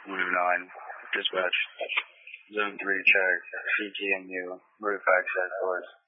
Blue 9, dispatch. Zone 3 check, CTMU, roof access doors.